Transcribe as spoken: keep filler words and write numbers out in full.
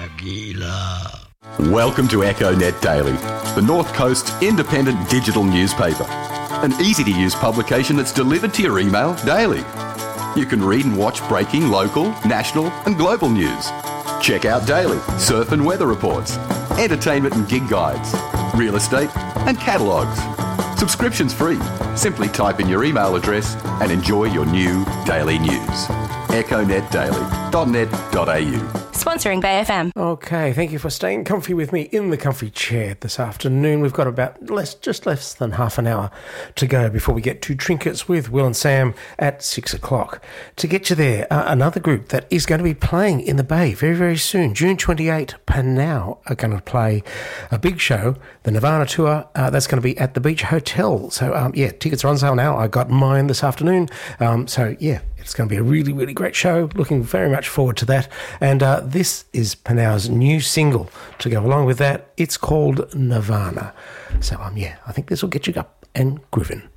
Nagila. Welcome to EchoNet Daily, the North Coast's independent digital newspaper. An easy-to-use publication that's delivered to your email daily. You can read and watch breaking local, national and global news. Check out daily surf and weather reports, entertainment and gig guides, real estate and catalogues. Subscription's free. Simply type in your email address and enjoy your new daily news. echo net daily dot net dot a u. Sponsoring Bay F M. Okay, thank you for staying comfy with me in the comfy chair this afternoon. We've got about less, just less than half an hour to go before we get to Trinkets with Will and Sam at six o'clock. To get you there, uh, another group that is going to be playing in the Bay very, very soon. June twenty-eighth, Panau are going to play a big show, the Nirvana Tour. Uh, that's going to be at the Beach Hotel. So, um, yeah, tickets are on sale now. I got mine this afternoon. Um, so, yeah. It's going to be a really, really great show. Looking very much forward to that. And uh, this is Panau's new single to go along with that. It's called Nirvana. So, um, yeah, I think this will get you up and grooving.